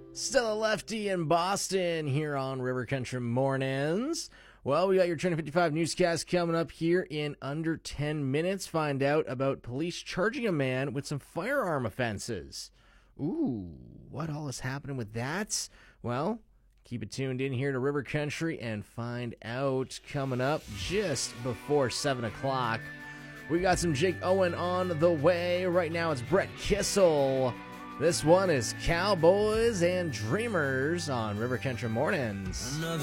Still a lefty in Boston here on River Country Mornings. Well, we got your Trending 55 newscast coming up here in under 10 minutes. Find out about police charging a man with some firearm offenses. Ooh, what all is happening with that? Well, keep it tuned in here to River Country and find out coming up just before 7 o'clock. We got some Jake Owen on the way. Right now it's Brett Kissel. This one is Cowboys and Dreamers on River Country Mornings.